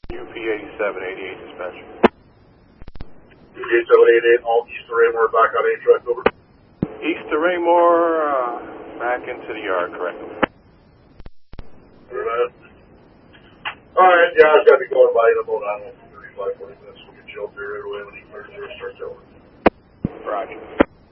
UP 8788 dispatch. UP 8788, all east of Raymore, back on 8 track, over. East of Raymore, back into the yard, correct. Alright, yeah, I've got to be going by in about, I don't know, 35, 40 minutes. We'll get you out there right away when he starts over. Roger.